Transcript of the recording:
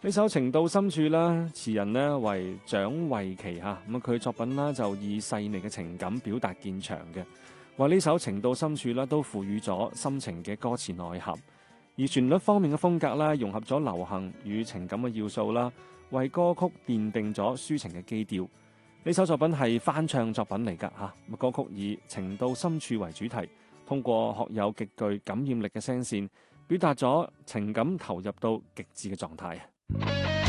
呢首情到深處啦，詞人呢為蔣慧琪嚇，咁佢作品啦就以細膩嘅情感表達見長嘅，為呢首情到深處啦都賦予咗深情嘅歌詞內涵，而旋律方面嘅風格啦，融合咗流行與情感嘅要素啦，為歌曲奠定咗抒情嘅基調。呢首作品係翻唱作品嚟㗎嚇，歌曲以情到深處為主題，通過學有極具感染力嘅聲線，表達咗情感投入到極致嘅狀態。